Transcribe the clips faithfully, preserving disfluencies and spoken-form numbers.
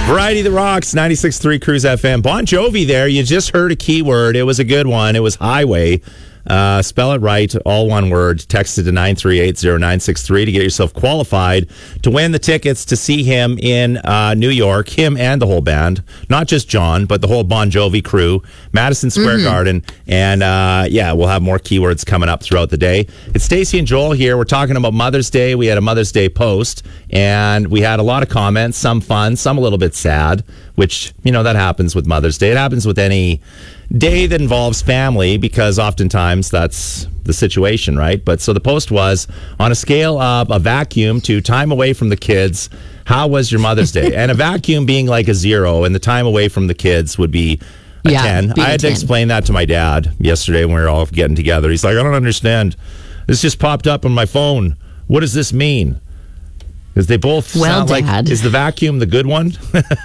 Variety of the Rocks, ninety-six point three Cruise F M. Bon Jovi there. You just heard a keyword. It was a good one. It was highway. Uh, spell it right, all one word. Text it to nine three eight zero nine six three to get yourself qualified to win the tickets to see him in uh, New York, him and the whole band. Not just John, but the whole Bon Jovi crew, Madison Square mm-hmm. Garden. And uh, yeah, we'll have more keywords coming up throughout the day. It's Stacey and Joel here. We're talking about Mother's Day. We had a Mother's Day post, and we had a lot of comments, some fun, some a little bit sad, which, you know, that happens with Mother's Day. It happens with any day that involves family, because oftentimes that's the situation, right? But so the post was, on a scale of a vacuum to time away from the kids, how was your Mother's Day? And a vacuum being like a zero, and the time away from the kids would be a yeah, ten. I had to explain that to my dad yesterday when we were all getting together. He's like, I don't understand. This just popped up on my phone. What does this mean? Because they both well, sound Dad. like, is the vacuum the good one?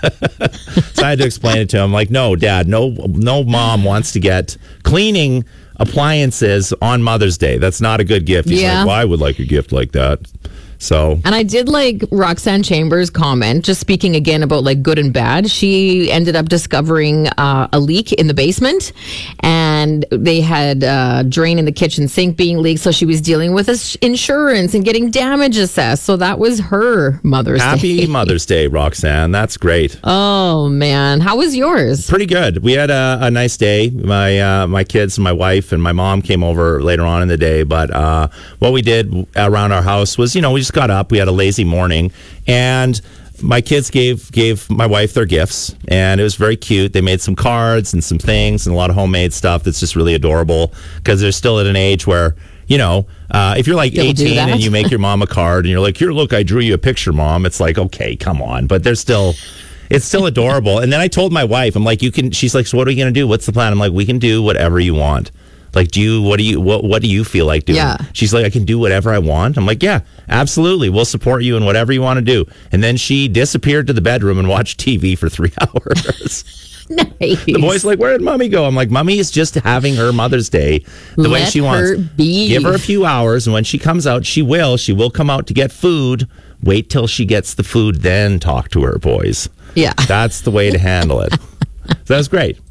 So I had to explain it to him. Like, no, Dad, no, no mom wants to get cleaning appliances on Mother's Day. That's not a good gift. He's yeah. like, well, I would like a gift like that. So, and I did like Roxanne Chambers' comment, just speaking again about like good and bad. She ended up discovering uh, a leak in the basement, and they had a drain in the kitchen sink being leaked. So she was dealing with insurance and getting damage assessed. So that was her Mother's Happy Day. Happy Mother's Day, Roxanne. That's great. Oh man, how was yours? Pretty good. We had a, a nice day. My uh, my kids and my wife and my mom came over later on in the day. But uh, what we did around our house was, you know, we just got up. We had a lazy morning, and my kids gave gave my wife their gifts, and it was very cute. They made some cards and some things and a lot of homemade stuff that's just really adorable, because they're still at an age where, you know, uh, if you're like They'll eighteen and you make your mom a card and you're like, here, look, I drew you a picture, Mom. It's like, okay, come on. But they're still, it's still adorable. And then I told my wife, I'm like, you can, she's like, so what are we going to do? What's the plan? I'm like, we can do whatever you want. Like, do you, what do you, what, what do you feel like doing? Yeah. She's like, I can do whatever I want. I'm like, yeah, absolutely. We'll support you in whatever you want to do. And then she disappeared to the bedroom and watched T V for three hours. Nice. The boy's like, where did Mommy go? I'm like, Mommy is just having her Mother's Day the Let way she wants. Her be. Give her a few hours, and when she comes out, she will. She will come out to get food. Wait till she gets the food, then talk to her, boys. Yeah. That's the way to handle it. So that was great.